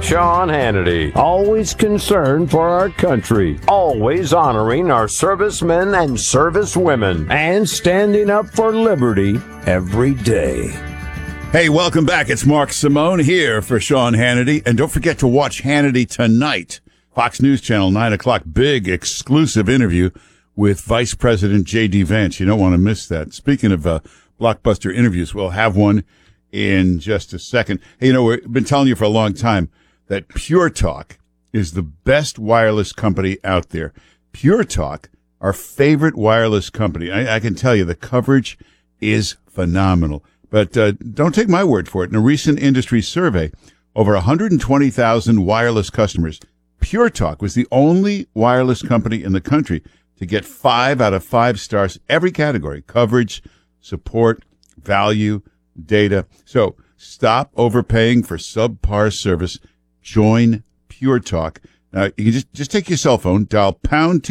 Sean Hannity. Always concerned for our country. Always honoring our servicemen and servicewomen. And standing up for liberty every day. Hey, welcome back. It's Mark Simone here for Sean Hannity. And don't forget to watch Hannity tonight. Fox News Channel, 9 o'clock. Big exclusive interview with Vice President J.D. Vance. You don't want to miss that. Speaking of blockbuster interviews, we'll have one in just a second. Hey, we've been telling you for a long time that Pure Talk is the best wireless company out there. Pure Talk, our favorite wireless company. I can tell you the coverage is phenomenal. But don't take my word for it. In a recent industry survey, over 120,000 wireless customers, Pure Talk was the only wireless company in the country to get 5 out of 5 stars every category: coverage, support, value, data. So stop overpaying for subpar service. Join Pure Talk. Now, you can just take your cell phone, dial pound